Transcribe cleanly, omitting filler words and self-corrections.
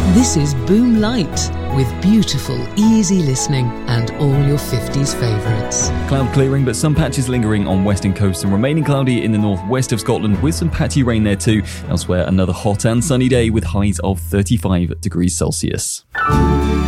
This is Boom Light, with beautiful, easy listening and all your 50s favourites. Cloud clearing, but some patches lingering on western coast and remaining cloudy in the northwest of Scotland with some patchy rain there too. Elsewhere, another hot and sunny day with highs of 35 degrees Celsius.